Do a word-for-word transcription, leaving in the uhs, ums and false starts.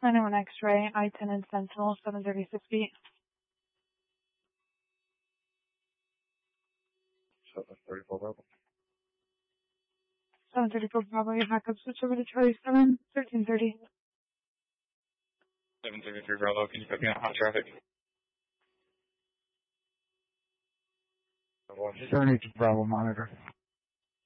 nine oh one X-ray, I ten and Sentinel, seven thirty-six feet. seven thirty-four Bravo. seven thirty-four Bravo, your backup switch over to Charlie seven, thirteen thirty. seven thirty-three Bravo, can you put me on hot traffic? seventy to Bravo monitor.